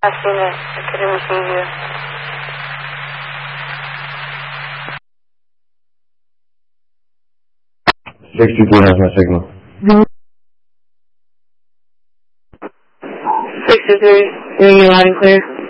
Athena, I couldn't receive you. 63 has my signal. 63, hearing you loud and clear.